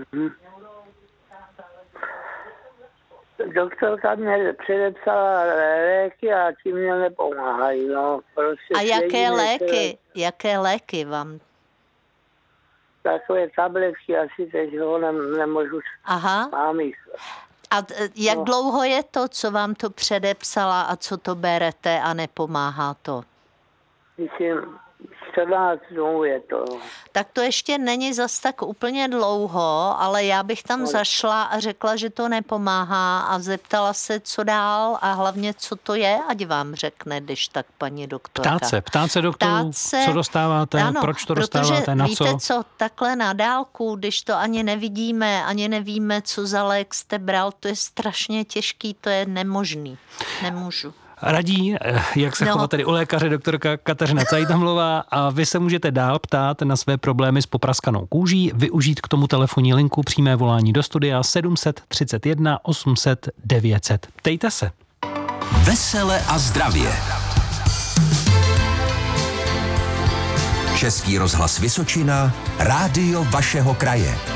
Doktorka mě předepsala léky a tím mě nepomáhají. No. Prostě a jaké léky? Jaké léky vám? Takové tabletky asi teď ho nemůžu myslet. A jak dlouho je to, co vám to předepsala a co to berete a nepomáhá to? Myslím, 14 dnů je to. Tak to ještě není zas tak úplně dlouho, ale já bych tam zašla a řekla, že to nepomáhá a zeptala se, co dál a hlavně, co to je, ať vám řekne, když tak paní doktorka. Ptát se doktorů, co dostáváte, ano, proč to dostáváte, na co? Víte co, takhle na dálku, když to ani nevidíme, ani nevíme, co za lék jste bral, to je strašně těžký, to je nemožný. Nemůžu. Radí, jak se chovat tedy u lékaře, doktorka Kateřina Cajtamlová, a vy se můžete dál ptát na své problémy s popraskanou kůží, využít k tomu telefonní linku přímé volání do studia 731 800 900. Ptejte se. Vesele a zdravě. Český rozhlas Vysočina, rádio vašeho kraje.